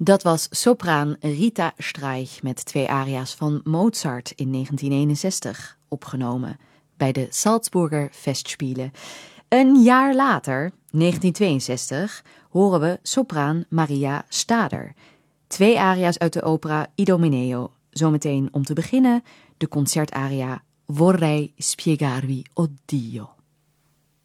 Dat was sopraan Rita Streich met 2 aria's van Mozart in 1961, opgenomen bij de Salzburger Festspiele. Een jaar later, 1962, horen we sopraan Maria Stader. 2 aria's uit de opera Idomeneo. Zometeen om te beginnen de concertaria Vorrei spiegarvi, oh Dio.